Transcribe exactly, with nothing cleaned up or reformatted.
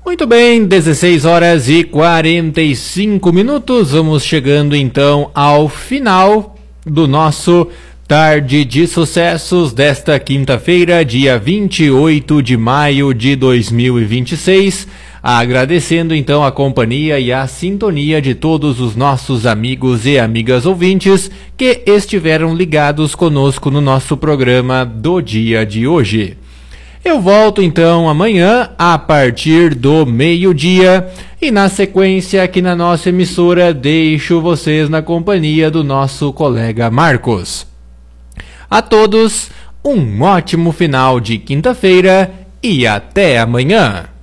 Muito bem, dezesseis horas e quarenta e cinco minutos, vamos chegando então ao final do nosso Tarde de Sucessos desta quinta-feira, dia vinte e oito de maio de dois mil e vinte e seis, agradecendo então a companhia e a sintonia de todos os nossos amigos e amigas ouvintes que estiveram ligados conosco no nosso programa do dia de hoje. Eu volto então amanhã a partir do meio-dia e na sequência aqui na nossa emissora deixo vocês na companhia do nosso colega Marcos. A todos, um ótimo final de quinta-feira e até amanhã.